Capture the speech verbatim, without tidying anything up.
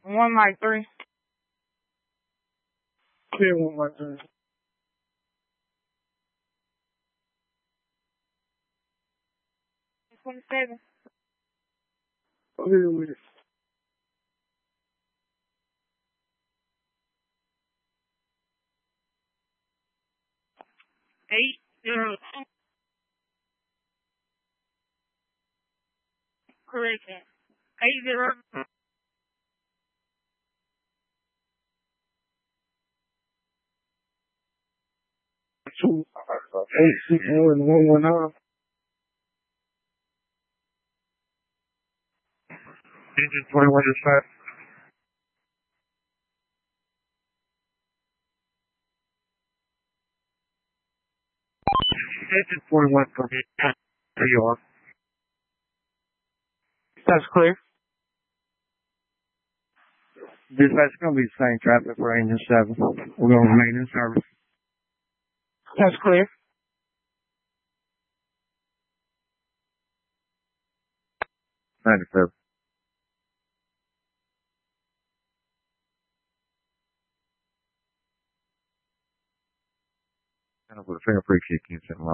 One like three. Clear one like three. Twenty-seven. Go ahead with it. Eight zero two. Correction. Eight zero. Two. Eight six one one one nine. Engine twenty-one dispatch. Engine twenty-one from here. There you are. That's clear. Dispatch is going to be the same traffic for engine seven. We're going to remain in service. That's clear. ninety-seven. And with a fingerprint kick, you can